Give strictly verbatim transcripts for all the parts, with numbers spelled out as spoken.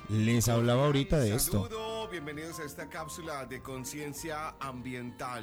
Les hablaba ahorita de esto. Saludo, bienvenidos a esta cápsula de conciencia ambiental.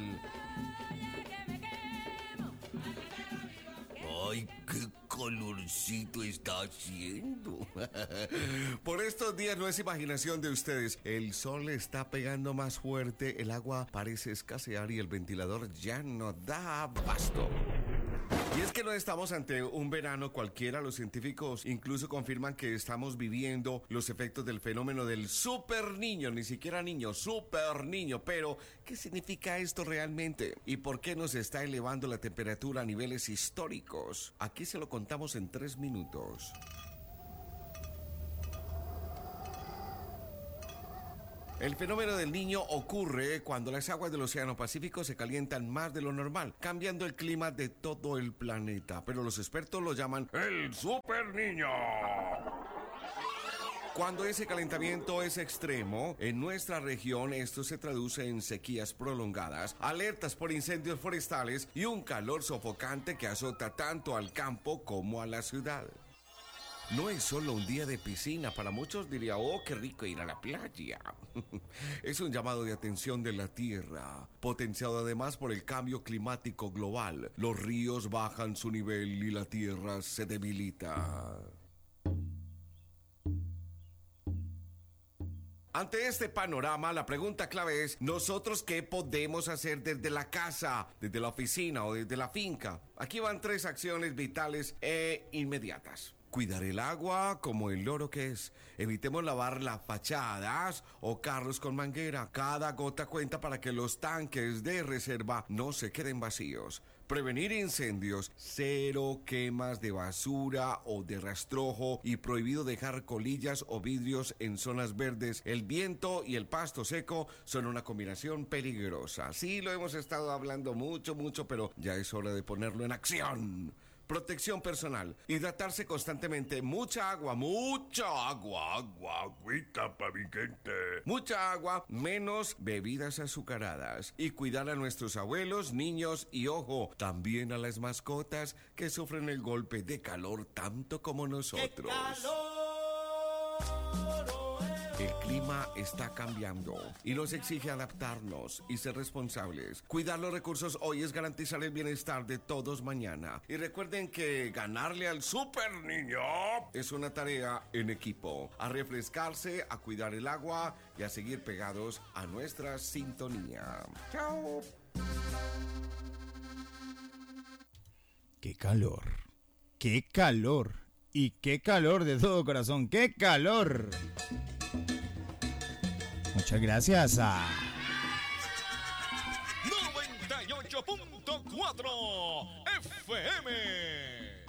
Ay, qué calorcito está haciendo. Por estos días no es imaginación de ustedes. El sol está pegando más fuerte, el agua parece escasear y el ventilador ya no da abasto. Y es que no estamos ante un verano cualquiera. Los científicos incluso confirman que estamos viviendo los efectos del fenómeno del super niño. Ni siquiera niño, super niño. Pero, ¿qué significa esto realmente? ¿Y por qué nos está elevando la temperatura a niveles históricos? Aquí se lo contamos en tres minutos. El fenómeno del niño ocurre cuando las aguas del Océano Pacífico se calientan más de lo normal, cambiando el clima de todo el planeta. Pero los expertos lo llaman el super niño. Cuando ese calentamiento es extremo, en nuestra región esto se traduce en sequías prolongadas, alertas por incendios forestales y un calor sofocante que azota tanto al campo como a la ciudad. No es solo un día de piscina, para muchos diría, oh, qué rico ir a la playa. Es un llamado de atención de la Tierra, potenciado además por el cambio climático global. Los ríos bajan su nivel y la Tierra se debilita. Ante este panorama, la pregunta clave es, ¿nosotros qué podemos hacer desde la casa, desde la oficina o desde la finca? Aquí van tres acciones vitales e inmediatas. Cuidar el agua como el loro que es. Evitemos lavar las fachadas o carros con manguera. Cada gota cuenta para que los tanques de reserva no se queden vacíos. Prevenir incendios, cero quemas de basura o de rastrojo y prohibido dejar colillas o vidrios en zonas verdes. El viento y el pasto seco son una combinación peligrosa. Sí, lo hemos estado hablando mucho, mucho, pero ya es hora de ponerlo en acción. Protección personal, hidratarse constantemente, mucha agua, mucha agua, agua, agüita pa' mi gente. Mucha agua, menos bebidas azucaradas y cuidar a nuestros abuelos, niños y, ojo, también a las mascotas que sufren el golpe de calor tanto como nosotros. El clima está cambiando y nos exige adaptarnos y ser responsables. Cuidar los recursos hoy es garantizar el bienestar de todos mañana. Y recuerden que ganarle al super niño es una tarea en equipo. A refrescarse, a cuidar el agua y a seguir pegados a nuestra sintonía. ¡Chao! ¡Qué calor! ¡Qué calor! Y qué calor de todo corazón. ¡Qué calor! Muchas gracias a noventa y ocho punto cuatro F M.